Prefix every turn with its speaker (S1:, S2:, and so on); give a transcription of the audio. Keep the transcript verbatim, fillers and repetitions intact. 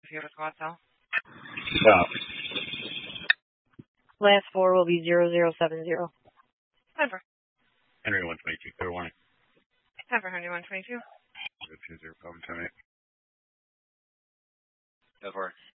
S1: you have a squad cell?
S2: Stop.
S3: Last four will be zero zero seven zero.
S1: Denver.
S2: Henry one twenty-two, clear warning.
S1: Denver, Henry one twenty-two.
S2: zero two zero, Palm ten eight.
S4: Go for it.